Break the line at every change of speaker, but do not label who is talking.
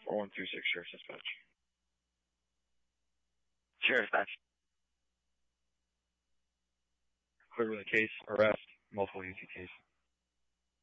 4136, Sheriff's Dispatch.
Sheriff's Dispatch.
Clear with a case, arrest, multiple UT case.